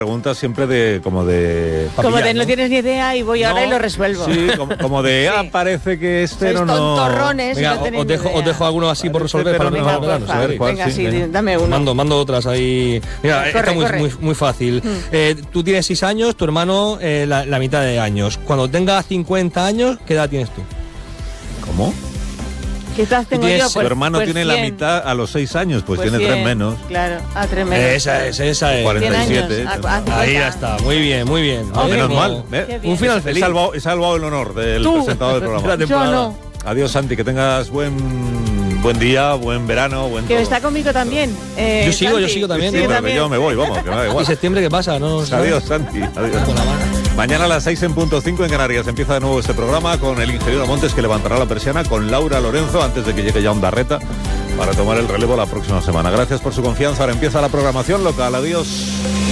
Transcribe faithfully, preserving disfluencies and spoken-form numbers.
Preguntas siempre de como de como de no tienes ni idea y voy no, ahora y lo resuelvo. Sí, como, como de ah, sí. parece que este no no. Tontorrones. Venga, no os dejo os dejo algunos así por resolver para venga, no verano, a ver cuál. Venga, sí, sí, dame uno. Mando mando otras ahí. Mira, corre, está muy, corre. muy muy fácil. Hmm. Eh, tú tienes seis años, tu hermano eh, la, la mitad de años. Cuando tenga cincuenta años, ¿qué edad tienes tú? ¿Cómo? ¿Qué edad tengo yo? Pues, tu hermano pues tiene cien. La mitad a los seis años, pues, pues tiene cien, tres menos. Claro, a tres menos. Esa es, esa es. cuarenta y siete. Años, a, a ahí ya está, muy bien, muy bien. Oh, menos mal. Un final feliz. He salvado, he salvado el honor del ¿Tú? presentador del programa. Yo no. Adiós, Santi, que tengas buen buen día, buen verano, buen Que todo. está conmigo también. Eh, yo sigo, Santi. yo sigo también. Sí, sí, pero también. que yo me voy, vamos, que me da igual. ¿Y septiembre qué pasa? No, pues adiós, Santi. Adiós. Mañana a las seis en punto cinco en Canarias empieza de nuevo este programa con el ingeniero Montes, que levantará la persiana, con Laura Lorenzo, antes de que llegue ya Ondarreta, para tomar el relevo la próxima semana. Gracias por su confianza. Ahora empieza la programación local. Adiós.